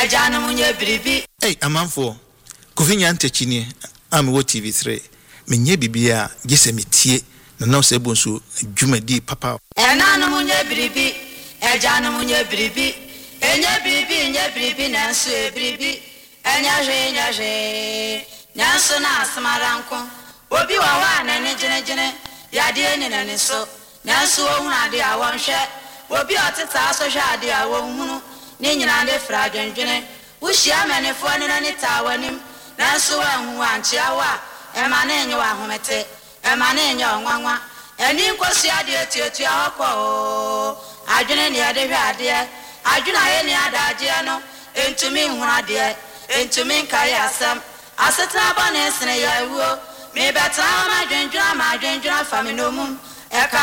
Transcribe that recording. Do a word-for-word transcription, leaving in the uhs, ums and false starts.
ejanu munye biribi. Hey, amanfo. Kofinya ntechini am wo T V three. Menye bibia gese metie na na se bonso dwumadi papa. Enanu munye biribi, ejanu munye biribi. Enye biribi, nye biribi na nsu e biribi. Enya je enya je. Nyanso na asmaranko. Obi wa wa na ne jene jene. Yade ni na ne so. Nyanso wo hu ade a wonhwe. Obi oteta so hwe ade a wo hunu. Ni nyina de fra dwendwene. Wuhia manefo ne na ne tawanim. Nanso wa hu anche awa. E ma na enye wa homete. E ma na enye onwanwa. Eni nkosi ade etietu ahokọ. Adwene ne ade hwe ade. Adwene aye ne adaje no. Entumi hu ade. Entumi nkai asam. Asetna ba na esene ya wuo. Me beta ma dwendwena ma dwendwena fa me no mum. Eka